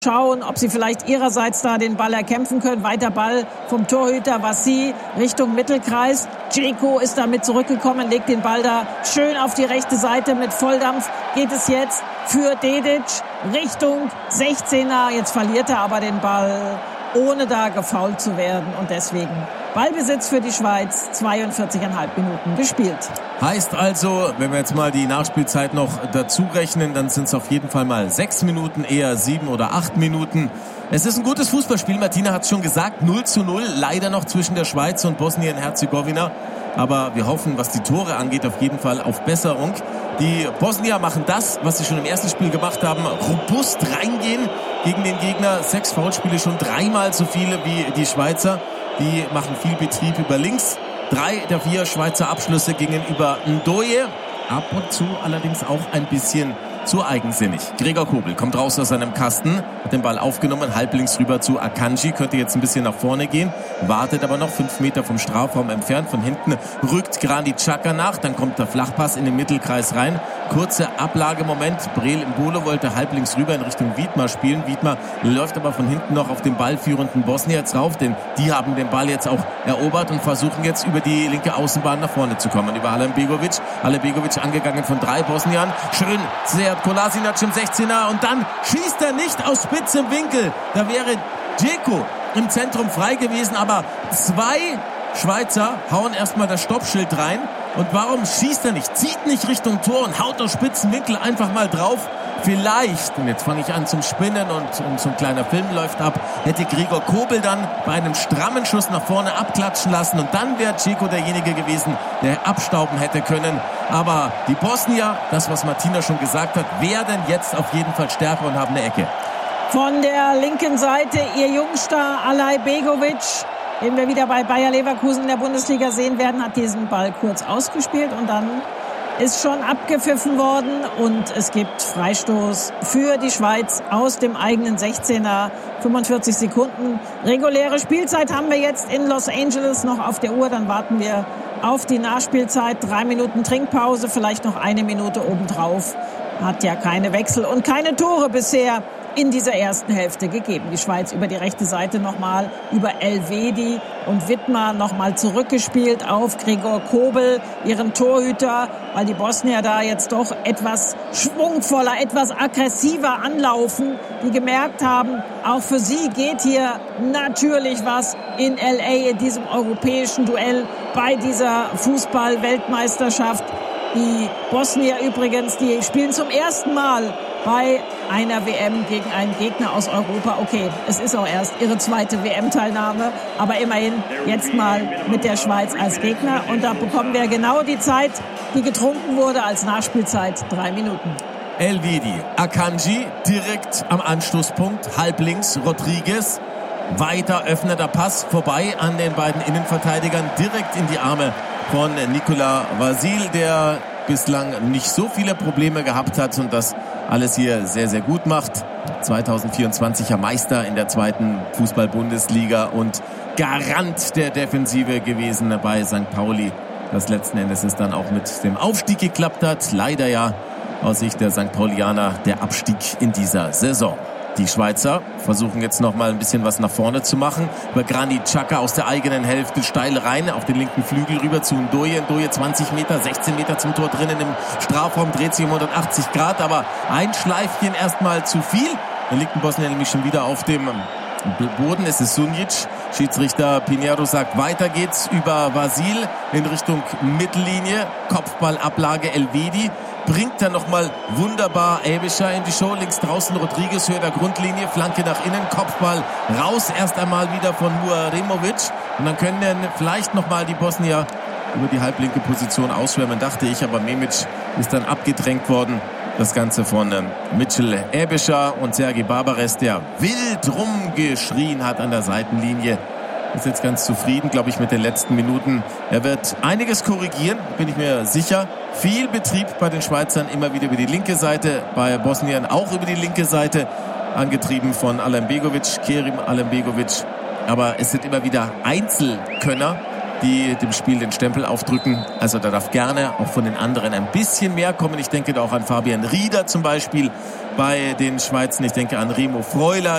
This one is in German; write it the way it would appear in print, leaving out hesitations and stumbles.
schauen, ob sie vielleicht ihrerseits da den Ball erkämpfen können. Weiter Ball vom Torhüter Vassi Richtung Mittelkreis. Dzeko ist damit zurückgekommen, legt den Ball da schön auf die rechte Seite. Mit Volldampf geht es jetzt für Dedic Richtung 16er. Jetzt verliert er aber den Ball, ohne da gefoult zu werden. Und deswegen Ballbesitz für die Schweiz, 42,5 Minuten gespielt. Heißt also, wenn wir jetzt mal die Nachspielzeit noch dazu rechnen, dann sind es auf jeden Fall mal 6 Minuten, eher 7 oder 8 Minuten. Es ist ein gutes Fußballspiel, Martina hat es schon gesagt, 0:0, leider noch zwischen der Schweiz und Bosnien-Herzegowina. Aber wir hoffen, was die Tore angeht, auf jeden Fall auf Besserung. Die Bosnier machen das, was sie schon im ersten Spiel gemacht haben, robust reingehen gegen den Gegner. 6 Foulspiele, schon 3-mal so viele wie die Schweizer. Die machen viel Betrieb über links. 3 der 4 Schweizer Abschlüsse gingen über Ndoye. Ab und zu allerdings auch ein bisschen zu eigensinnig. Gregor Kobel kommt raus aus seinem Kasten, hat den Ball aufgenommen, halblinks rüber zu Akanji, könnte jetzt ein bisschen nach vorne gehen, wartet aber noch 5 Meter vom Strafraum entfernt. Von hinten rückt Granit Xhaka nach, dann kommt der Flachpass in den Mittelkreis rein. Kurzer Ablagemoment, Breel Embolo wollte halblinks rüber in Richtung Wiedmer spielen. Wiedmer läuft aber von hinten noch auf den ballführenden Bosnier jetzt rauf, denn die haben den Ball jetzt auch erobert und versuchen jetzt über die linke Außenbahn nach vorne zu kommen. Über Alembegovic angegangen von 3 Bosniern. Schön, sehr Kolasinac im 16er und dann schießt er nicht aus spitzem Winkel. Da wäre Dzeko im Zentrum frei gewesen, aber 2 Schweizer hauen erstmal das Stoppschild rein. Und warum schießt er nicht? Zieht nicht Richtung Tor und haut aus spitzen Winkel einfach mal drauf. Vielleicht, und jetzt fange ich an zum Spinnen und so ein kleiner Film läuft ab, hätte Gregor Kobel dann bei einem strammen Schuss nach vorne abklatschen lassen und dann wäre Dzeko derjenige gewesen, der abstauben hätte können. Aber die Bosnier, das was Martina schon gesagt hat, werden jetzt auf jeden Fall stärker und haben eine Ecke. Von der linken Seite ihr Jungstar Alajbegovic, den wir wieder bei Bayer Leverkusen in der Bundesliga sehen werden, hat diesen Ball kurz ausgespielt und dann ist schon abgepfiffen worden und es gibt Freistoß für die Schweiz aus dem eigenen 16er. 45 Sekunden reguläre Spielzeit haben wir jetzt in Los Angeles noch auf der Uhr. Dann warten wir auf die Nachspielzeit. 3 Minuten Trinkpause, vielleicht noch 1 Minute obendrauf. Hat ja keine Wechsel und keine Tore bisher in dieser ersten Hälfte gegeben. Die Schweiz über die rechte Seite nochmal über Elvedi und Widmer nochmal zurückgespielt auf Gregor Kobel, ihren Torhüter, weil die Bosnier da jetzt doch etwas schwungvoller, etwas aggressiver anlaufen, die gemerkt haben, auch für sie geht hier natürlich was in LA, in diesem europäischen Duell bei dieser Fußball-Weltmeisterschaft. Die Bosnier übrigens, die spielen zum ersten Mal bei einer WM gegen einen Gegner aus Europa. Okay, es ist auch erst ihre 2. WM-Teilnahme, aber immerhin jetzt mal mit der Schweiz als Gegner. Und da bekommen wir genau die Zeit, die getrunken wurde als Nachspielzeit, 3 Minuten. Elvedi, Akanji direkt am Anstoßpunkt, halblinks Rodriguez. Weiter öffneter Pass vorbei an den beiden Innenverteidigern, direkt in die Arme von Nikola Vasil, der bislang nicht so viele Probleme gehabt hat und das alles hier sehr, sehr gut macht. 2024er Meister in der 2. Fußball-Bundesliga und Garant der Defensive gewesen bei St. Pauli. Das letzten Endes ist dann auch mit dem Aufstieg geklappt hat. Leider ja aus Sicht der St. Paulianer der Abstieg in dieser Saison. Die Schweizer versuchen jetzt noch mal ein bisschen was nach vorne zu machen. Über Granit Xhaka aus der eigenen Hälfte steil rein auf den linken Flügel rüber zu Ndoye. Ndoye 20 Meter, 16 Meter zum Tor drinnen im Strafraum, dreht sich um 180 Grad, aber ein Schleifchen erstmal zu viel. Dann liegt ein Bosnier nämlich schon wieder auf dem Boden. Es ist Sunjic. Schiedsrichter Pinheiro sagt, weiter geht's über Vasil in Richtung Mittellinie. Kopfballablage Elvedi. Bringt dann nochmal wunderbar Aebischer in die Show. Links draußen Rodriguez, Höhe der Grundlinie, Flanke nach innen, Kopfball raus. Erst einmal wieder von Muaremovic. Und dann können dann vielleicht nochmal die Bosnier über die halblinke Position ausschwärmen, dachte ich. Aber Memic ist dann abgedrängt worden. Das Ganze von Mitchell Aebischer und Sergi Barbares, der wild rumgeschrien hat an der Seitenlinie. Ist jetzt ganz zufrieden, glaube ich, mit den letzten Minuten. Er wird einiges korrigieren, bin ich mir sicher. Viel Betrieb bei den Schweizern, immer wieder über die linke Seite, bei Bosnien auch über die linke Seite, angetrieben von Alembegovic, Kerim Alembegovic. Aber es sind immer wieder Einzelkönner, die dem Spiel den Stempel aufdrücken. Also da darf gerne auch von den anderen ein bisschen mehr kommen. Ich denke da auch an Fabian Rieder zum Beispiel bei den Schweizern. Ich denke an Remo Freuler.